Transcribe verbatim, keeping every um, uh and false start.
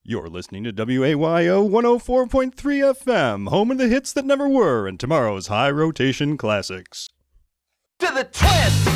You're listening to W A Y O one oh four point three F M, home of the hits that never were and tomorrow's high rotation classics. To the twist!